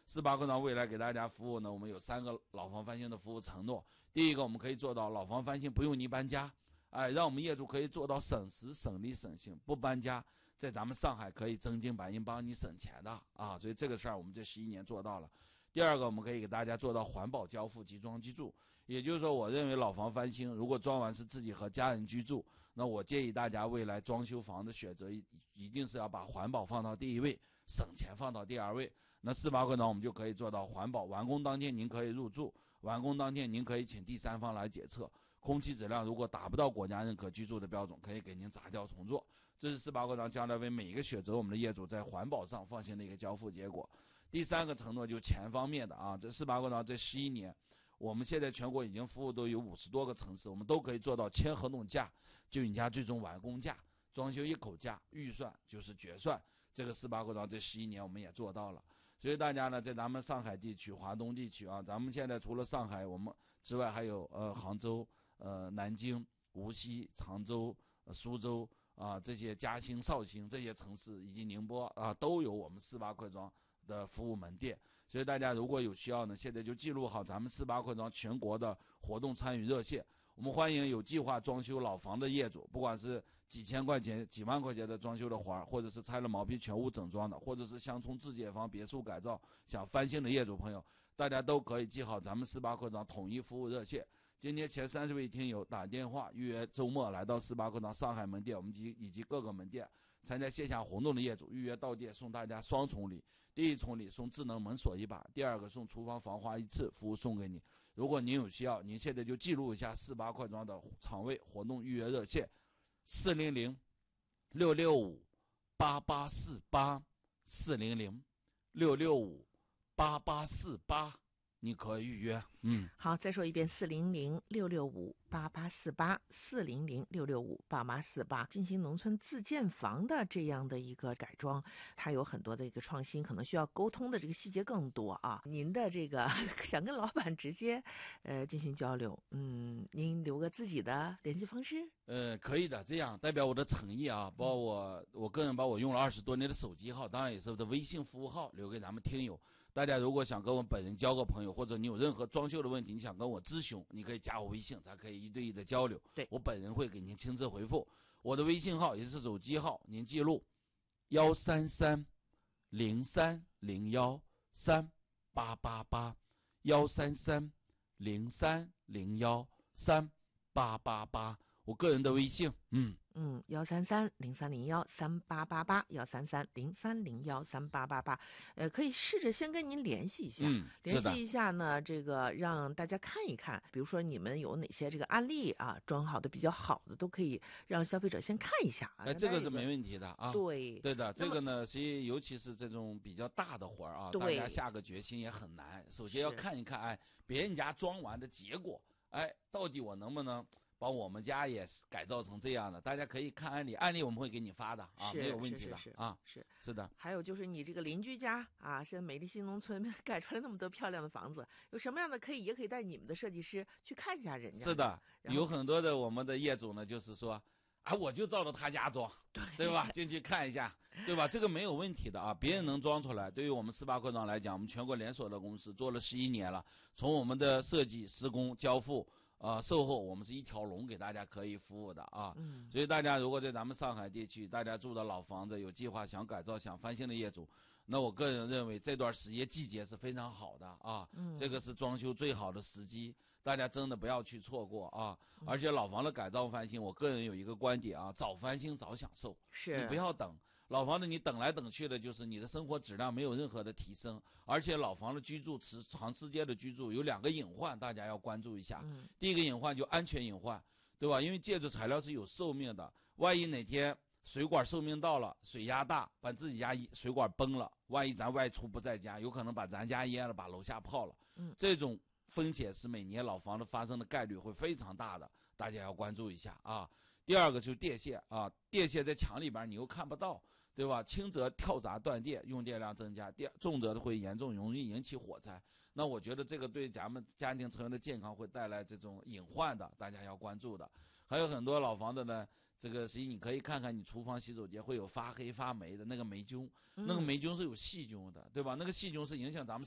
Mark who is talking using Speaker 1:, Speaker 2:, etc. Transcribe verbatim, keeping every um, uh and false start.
Speaker 1: 四八课堂未来给大家服务呢，我们有三个老房翻新的服务承诺。第一个，我们可以做到老房翻新不用你搬家，哎，让我们业主可以做到省时、省力、省心，不搬家，在咱们上海可以真金白银帮你省钱的啊！所以这个事儿我们这十一年做到了。第二个，我们可以给大家做到环保交付集装居住，也就是说，我认为老房翻新如果装完是自己和家人居住，那我建议大家未来装修房的选择一定是要把环保放到第一位，省钱放到第二位。那四八课堂我们就可以做到环保，完工当天您可以入住，完工当天您可以请第三方来检测，空气质量如果达不到国家认可居住的标准，可以给您砸掉重做。这是四八课堂将来为每一个选择我们的业主在环保上放心的一个交付结果。第三个承诺就是钱方面的啊，这四八课堂这十一年，我们现在全国已经服务都有五十多个城市，我们都可以做到签合同价就你家最终完工价，装修一口价，预算就是决算。这个四八课堂这十一年我们也做到了。所以大家呢，在咱们上海地区、华东地区啊，咱们现在除了上海我们之外，还有呃杭州、呃南京、无锡、常州、呃、苏州啊这些嘉兴、绍兴这些城市以及宁波啊，都有我们四八课堂的服务门店。所以大家如果有需要呢，现在就记录好咱们四八课堂全国的活动参与热线。我们欢迎有计划装修老房的业主，不管是几千块钱、几万块钱的装修的活儿，或者是拆了毛坯全屋整装的，或者是乡村自建房、别墅改造想翻新的业主朋友，大家都可以记好咱们四八课堂统一服务热线。今天前三十位听友打电话预约周末来到四八课堂上海门店，我们及以及各个门店参加线下活动的业主预约到店，送大家双重礼。第一重礼送智能门锁一把，第二个送厨房防滑一次，服务送给你。如果您有需要，您现在就记录一下四八课堂的场位活动预约热线：四零零六六五八八四八，四零零六六五八八四八。你可以预约。嗯，
Speaker 2: 好，再说一遍，四零零六六五八八四八，四零零六六五八八四八，进行农村自建房的这样的一个改装，它有很多的一个创新，可能需要沟通的这个细节更多啊。您的这个想跟老板直接呃进行交流，嗯，您留个自己的联系方式。
Speaker 1: 呃，可以的，这样代表我的诚意啊，包括我我个人把我用了二十多年的手机号，当然也是我的微信服务号留给咱们听友。大家如果想跟我本人交个朋友，或者你有任何装修的问题，你想跟我咨询，你可以加我微信，咱可以一对一的交流。
Speaker 2: 对，
Speaker 1: 我本人会给您亲自回复。我的微信号也是手机号，您记录幺三三零三零幺三八八八，幺三三零三零幺三八八八。我个人的微信，嗯
Speaker 2: 嗯，幺三三零三零幺三八八八，幺三三零三零幺三八八八，呃，可以试着先跟您联系一下，
Speaker 1: 嗯，
Speaker 2: 联系一下呢，这个让大家看一看，比如说你们有哪些这个案例啊，装好的比较好的，都可以让消费者先看一下。
Speaker 1: 哎，这个是没问题的啊。
Speaker 2: 对，
Speaker 1: 对的，这个呢，其实尤其是这种比较大的活儿啊，大家下个决心也很难。首先要看一看，哎，别人家装完的结果，哎，到底我能不能把我们家也改造成这样的？大家可以看案例，案例我们会给你发的啊，没有问题的啊。
Speaker 2: 是
Speaker 1: 是的。
Speaker 2: 还有就是你这个邻居家啊，现在美丽新农村盖出来那么多漂亮的房子，有什么样的可以也可以带你们的设计师去看一下人家。
Speaker 1: 是的，有很多的我们的业主呢，就是说，啊，我就照着他家装，
Speaker 2: 对
Speaker 1: 对吧？进去看一下，对吧？这个没有问题的啊，别人能装出来。对于我们四八课堂来讲，我们全国连锁的公司做了十一年了，从我们的设计、施工、交付。呃，售后我们是一条龙给大家可以服务的啊，
Speaker 2: 嗯，
Speaker 1: 所以大家如果在咱们上海地区，大家住的老房子有计划想改造、想翻新的业主，那我个人认为这段时间季节是非常好的啊，
Speaker 2: 嗯，
Speaker 1: 这个是装修最好的时机，大家真的不要去错过啊！而且老房的改造翻新，我个人有一个观点啊，早翻新早享受，
Speaker 2: 是
Speaker 1: 你不要等。老房子你等来等去的，就是你的生活质量没有任何的提升，而且老房的居住持长时间的居住有两个隐患，大家要关注一下。
Speaker 2: 嗯，
Speaker 1: 第一个隐患就安全隐患，对吧？因为建筑材料是有寿命的，万一哪天水管寿命到了，水压大，把自己家水管崩了，万一咱外出不在家，有可能把咱家淹了，把楼下泡了。
Speaker 2: 嗯，
Speaker 1: 这种风险是每年老房子发生的概率会非常大的，大家要关注一下啊。第二个就是电线啊，电线在墙里边你又看不到，对吧？轻则跳闸断电，用电量增加；第二，重则会严重容易引起火灾。那我觉得这个对咱们家庭成员的健康会带来这种隐患的，大家要关注的。还有很多老房子呢，这个实际你可以看看你厨房洗手间会有发黑发霉的那个霉菌，那个霉菌是有细菌的，对吧？那个细菌是影响咱们